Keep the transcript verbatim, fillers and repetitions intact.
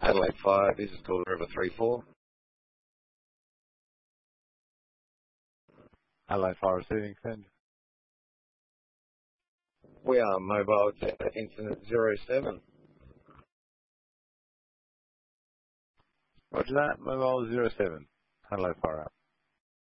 Adelaide Fire, this is Golden River three four. Adelaide Fire receiving, send. We are mobile to incident zero seven. Roger that, mobile zero seven. Adelaide Fire out.